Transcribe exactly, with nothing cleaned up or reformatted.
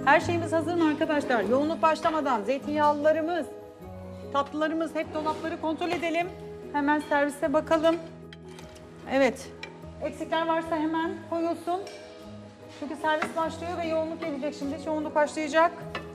Her şeyimiz hazır mı arkadaşlar? Yoğunluk başlamadan zeytinyağlılarımız, tatlılarımız, hep dolapları kontrol edelim. Hemen servise bakalım. Evet. Eksikler varsa hemen koyulsun. Çünkü servis başlıyor ve yoğunluk gelecek şimdi. Yoğunluk başlayacak.